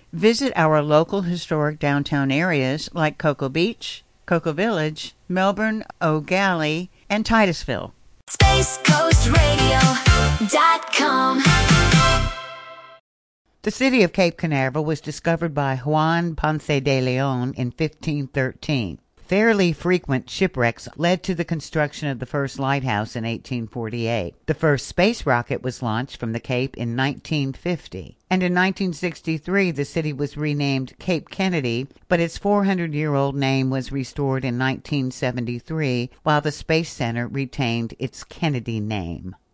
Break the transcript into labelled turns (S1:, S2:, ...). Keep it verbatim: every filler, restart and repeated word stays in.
S1: Visit our local historic downtown areas like Cocoa Beach, Cocoa Village, Melbourne, O'Galley, and Titusville.
S2: Space Coast Radio dot com.
S1: The city of Cape Canaveral was discovered by Juan Ponce de Leon in fifteen thirteen. Fairly frequent shipwrecks led to the construction of the first lighthouse in eighteen forty-eight. The first space rocket was launched from the Cape in nineteen fifty. And in nineteen sixty-three, the city was renamed Cape Kennedy, but its four hundred year old name was restored in nineteen seventy-three, while the Space Center retained its Kennedy name.